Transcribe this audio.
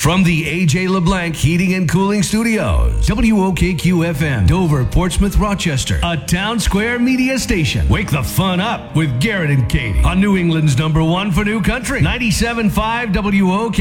From the A.J. LeBlanc Heating and Cooling Studios, WOKQ-FM, Dover, Portsmouth, Rochester, a Town Square media station. Wake the fun up with Garrett and Katie on New England's #1 for New Country, 97.5 WOKQ.